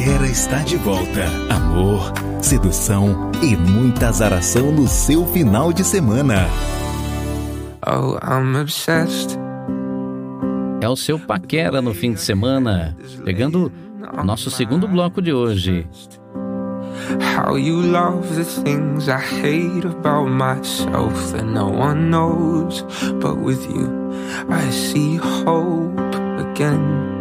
Paquera está de volta. Amor, sedução e muita azaração no seu final de semana. Oh, I'm obsessed. É o seu Paquera no fim de semana, pegando o nosso segundo bloco de hoje. How you love the things I hate about myself that no one knows. But with you, I see hope again.